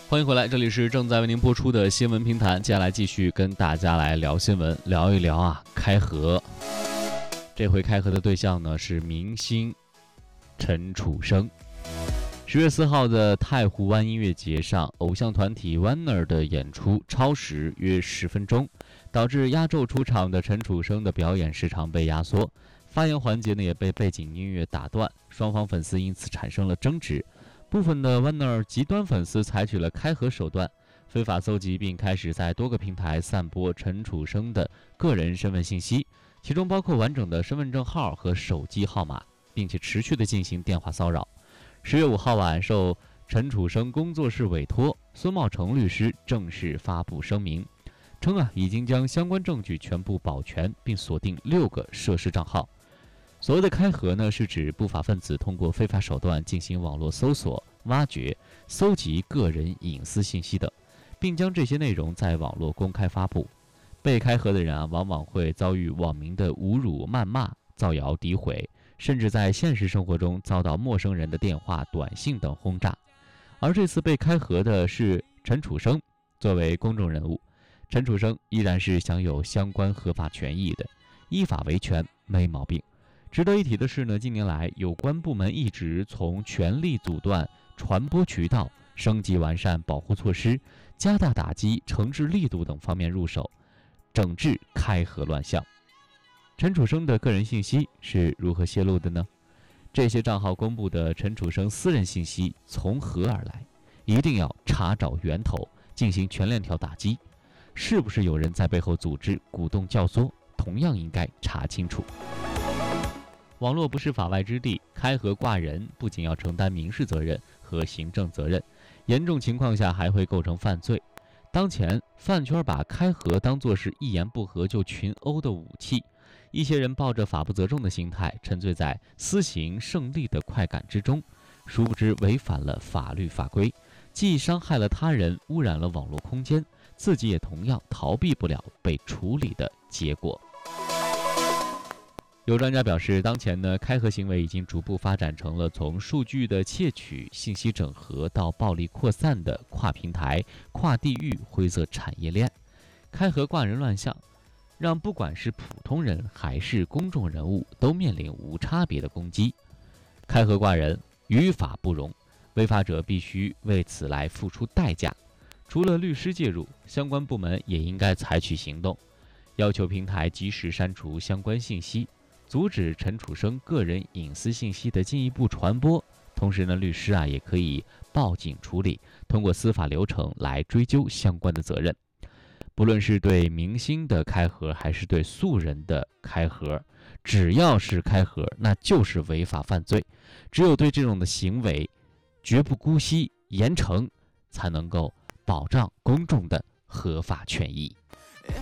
欢迎回来，这里是正在为您播出的新闻评谈。接下来继续跟大家来聊新闻，聊一聊开盒。这回开盒的对象呢是明星陈楚生。10月4号的太湖湾音乐节上，偶像团体 Winner 的演出超时约10分钟，导致压轴出场的陈楚生的表演时长被压缩，发言环节呢也被背景音乐打断，双方粉丝因此产生了争执。部分的 Winner 极端粉丝采取了开盒手段，非法搜集并开始在多个平台散播陈楚生的个人身份信息，其中包括完整的身份证号和手机号码，并且持续的进行电话骚扰。10月5号晚，受陈楚生工作室委托，孙茂成律师正式发布声明，称已经将相关证据全部保全，并锁定6个涉事账号。所谓的开盒呢，是指不法分子通过非法手段进行网络搜索、挖掘、搜集个人隐私信息等，并将这些内容在网络公开发布。被开盒的人往往会遭遇网民的侮辱、谩骂、造谣、诋毁，甚至在现实生活中遭到陌生人的电话、短信等轰炸。而这次被开盒的是陈楚生，作为公众人物，陈楚生依然是享有相关合法权益的，依法维权没毛病。值得一提的是呢，近年来有关部门一直从全力阻断传播渠道、升级完善保护措施、加大打击惩治力度等方面入手，整治开盒乱象。陈楚生的个人信息是如何泄露的呢？这些账号公布的陈楚生私人信息从何而来？一定要查找源头，进行全链条打击。是不是有人在背后组织、鼓动、教唆？同样应该查清楚。网络不是法外之地，开盒挂人不仅要承担民事责任和行政责任，严重情况下还会构成犯罪。当前饭圈把开盒当作是一言不合就群殴的武器，一些人抱着法不责众的心态，沉醉在私刑胜利的快感之中，殊不知违反了法律法规，既伤害了他人，污染了网络空间，自己也同样逃避不了被处理的结果。有专家表示，当前呢，开盒行为已经逐步发展成了从数据的窃取、信息整合到暴力扩散的跨平台、跨地域灰色产业链。开盒挂人乱象，让不管是普通人还是公众人物都面临无差别的攻击。开盒挂人于法不容，违法者必须为此来付出代价。除了律师介入，相关部门也应该采取行动，要求平台及时删除相关信息，阻止陈楚生个人隐私信息的进一步传播。同时呢，律师也可以报警处理，通过司法流程来追究相关的责任。不论是对明星的开盒还是对素人的开盒，只要是开盒，那就是违法犯罪。只有对这种的行为绝不姑息，严惩，才能够保障公众的合法权益。